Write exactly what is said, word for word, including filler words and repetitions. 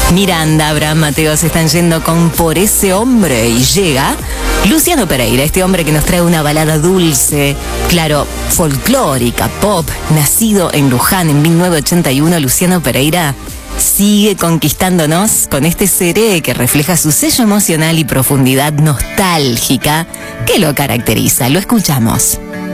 Miranda, Abraham Mateo se están yendo con Por ese hombre y llega Luciano Pereira, este hombre que nos trae una balada dulce, claro, folclórica, pop, nacido en Luján en mil novecientos ochenta y uno. Luciano Pereira sigue conquistándonos con este seré que refleja su sello emocional y profundidad nostálgica que lo caracteriza. Lo escuchamos.